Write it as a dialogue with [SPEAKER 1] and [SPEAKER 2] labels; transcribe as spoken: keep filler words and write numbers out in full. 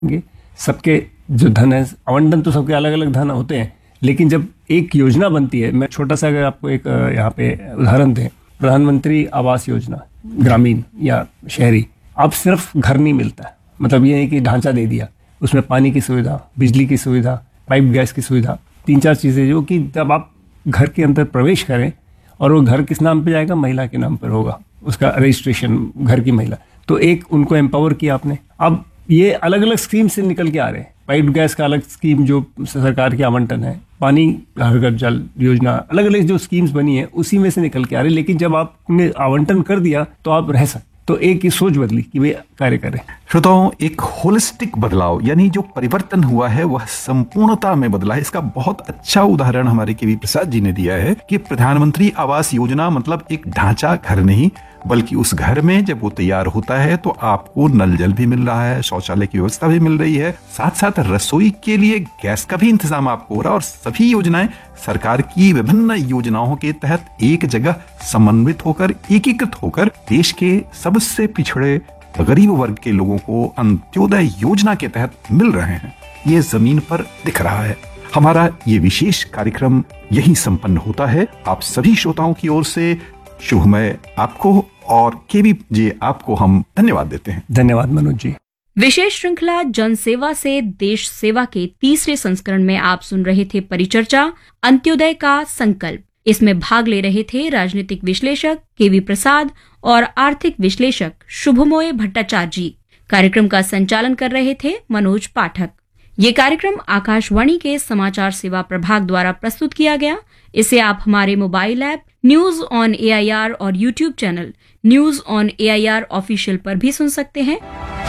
[SPEAKER 1] सबके जो धन है, आवंटन तो सबके अलग अलग धन होते हैं, लेकिन जब एक योजना बनती है, मैं छोटा सा अगर आपको एक यहाँ पे उदाहरण दें, प्रधानमंत्री आवास योजना ग्रामीण या शहरी, अब सिर्फ घर नहीं मिलता है, मतलब ये है कि ढांचा दे दिया, उसमें पानी की सुविधा, बिजली की सुविधा, पाइप गैस की सुविधा, तीन चार चीज़ें जो कि जब आप घर के अंदर प्रवेश करें और वो घर किस नाम पे जाएगा, महिला के नाम पर होगा उसका रजिस्ट्रेशन, घर की महिला, तो एक उनको एम्पावर किया आपने। अब ये अलग अलग स्कीम से निकल के आ रहे हैं, पाइप गैस का अलग स्कीम जो सरकार की आवंटन है, पानी घर घर जल योजना, अलग अलग जो स्कीम्स बनी है उसी में से निकल के आ रहे हैं। लेकिन जब आपने आवंटन कर दिया तो आप रह सकते, तो एक ही सोच बदली कि वे कार्य करें।
[SPEAKER 2] श्रोताओं, एक होलिस्टिक बदलाव यानी जो परिवर्तन हुआ है वह संपूर्णता में बदला है। इसका बहुत अच्छा उदाहरण हमारे के वी प्रसाद जी ने दिया है कि प्रधानमंत्री आवास योजना मतलब एक ढांचा घर नहीं, बल्कि उस घर में जब वो तैयार होता है तो आपको नल जल भी मिल रहा है, शौचालय की व्यवस्था भी मिल रही है, साथ साथ रसोई के लिए गैस का भी इंतजाम आपको हो रहा है, और सभी योजनाएं सरकार की विभिन्न योजनाओं के तहत एक जगह समन्वित होकर, एकीकृत होकर देश के सबसे पिछड़े गरीब वर्ग के लोगों को अंत्योदय योजना के तहत मिल रहे हैं। ये जमीन पर दिख रहा है। हमारा ये विशेष कार्यक्रम यही संपन्न होता है। आप सभी श्रोताओं की ओर से शुभमय आपको और केवी जी आपको हम धन्यवाद देते हैं।
[SPEAKER 1] धन्यवाद मनोज जी।
[SPEAKER 3] विशेष श्रृंखला जन सेवा से देश सेवा के तीसरे संस्करण में आप सुन रहे थे परिचर्चा अंत्योदय का संकल्प। इसमें भाग ले रहे थे राजनीतिक विश्लेषक केवी प्रसाद और आर्थिक विश्लेषक शुभमोय भट्टाचार्य जी। कार्यक्रम का संचालन कर रहे थे मनोज पाठक। ये कार्यक्रम आकाशवाणी के समाचार सेवा प्रभाग द्वारा प्रस्तुत किया गया। इसे आप हमारे mobile app news on A I R और YouTube channel news on A I R official पर भी सुन सकते हैं।